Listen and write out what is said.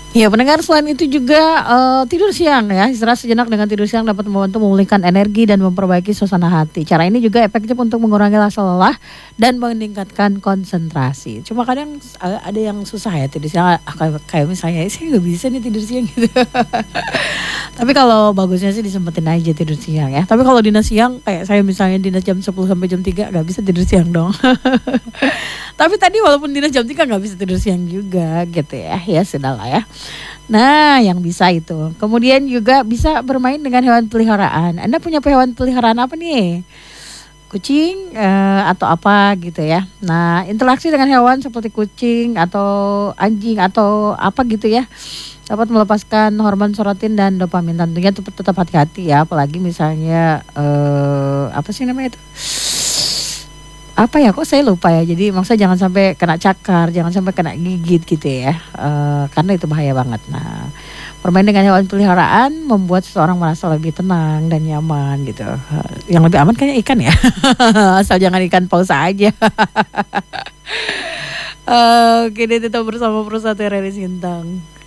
Ya, pendengar, selain itu juga tidur siang ya, istirahat sejenak dengan tidur siang dapat membantu memulihkan energi dan memperbaiki suasana hati. Cara ini juga efektif untuk mengurangi rasa lelah dan meningkatkan konsentrasi. Cuma kadang ada yang susah ya tidur siang, kayak misalnya saya nggak bisa nih tidur siang gitu. Tapi kalau bagusnya sih disempetin aja tidur siang ya. Tapi kalau dinas siang kayak saya misalnya dinas jam 10 sampai jam 3 nggak bisa tidur siang dong. Tapi tadi walaupun dinas jam 3 nggak bisa tidur siang juga gitu ya. Ya sudahlah ya. Nah, yang bisa itu. Kemudian juga bisa bermain dengan hewan peliharaan. Anda punya hewan peliharaan apa nih? Kucing atau apa gitu ya. Nah, interaksi dengan hewan seperti kucing atau anjing atau apa gitu ya, dapat melepaskan hormon serotonin dan dopamin. Tentunya tetap hati-hati ya, apalagi misalnya apa sih namanya itu? Apa ya, kok saya lupa ya. Jadi maksudnya jangan sampai kena cakar, jangan sampai kena gigit gitu ya, karena itu bahaya banget. Nah, bermain dengan hewan peliharaan membuat seseorang merasa lebih tenang dan nyaman gitu. Yang lebih aman kayaknya ikan ya. Asal jangan ikan paus aja. Oke deh, tetap bersama Perusahaan Rere Sintang.